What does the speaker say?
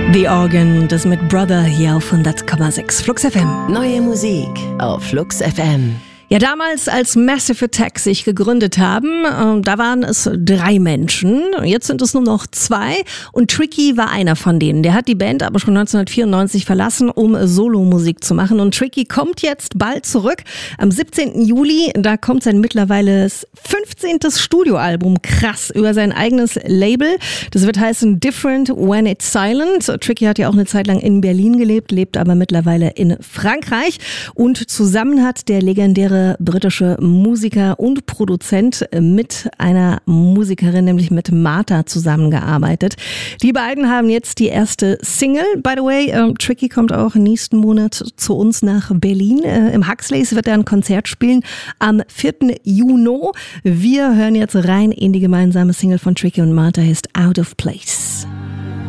The Organ, das mit Brother hier auf 100,6 Flux FM. Neue Musik auf Flux FM. Ja, damals, als Massive Attack sich gegründet haben, da waren es 3 Menschen. Jetzt sind es nur noch 2 und Tricky war einer von denen. Der hat die Band aber schon 1994 verlassen, um Solomusik zu machen. Und Tricky kommt jetzt bald zurück. Am 17. Juli, da kommt sein mittlerweile 15. Studioalbum, krass, über sein eigenes Label. Das wird heißen Different When It's Silent. Tricky hat ja auch eine Zeit lang in Berlin gelebt, lebt aber mittlerweile in Frankreich. Und zusammen hat der legendäre britische Musiker und Produzent mit einer Musikerin, nämlich mit Martha, zusammengearbeitet. Die beiden haben jetzt die erste Single. By the way, Tricky kommt auch nächsten Monat zu uns nach Berlin. Im Huxleys wird er ein Konzert spielen am 4. Juni. Wir hören jetzt rein in die gemeinsame Single von Tricky und Martha, heißt Out of Place.